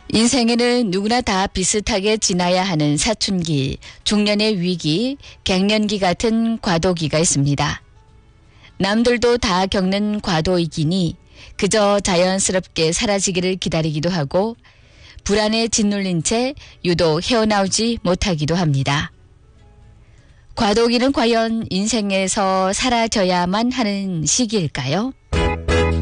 인생에는 누구나 다 비슷하게 지나야 하는 사춘기, 중년의 위기, 갱년기 같은 과도기가 있습니다. 남들도 다 겪는 과도이기니 그저 자연스럽게 사라지기를 기다리기도 하고 불안에 짓눌린 채 유독 헤어나오지 못하기도 합니다. 과도기는 과연 인생에서 사라져야만 하는 시기일까요?